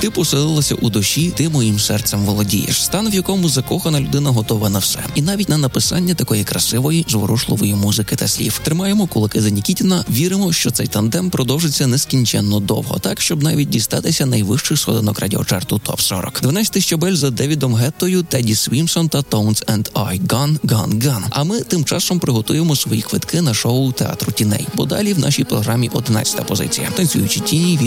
Ти поселилася у душі, ти моїм серцем володієш. Стан, в якому закохана людина готова на все. І навіть на написання такої красивої, зворушливої музики та слів. Тримаємо кулаки за Нікітіна, віримо, що цей тандем продовжиться нескінченно довго, так, щоб навіть дістатися найвищих сходинок радіочарту ТОП-40. 12 щабель за Девідом Геттою, Теді Свімсон та Tones and I. Gone, gone, gone. А ми тим часом приготуємо свої квитки на шоу театру тіней. Бо далі в нашій програмі 11-та позиція. Танцюючі тіні від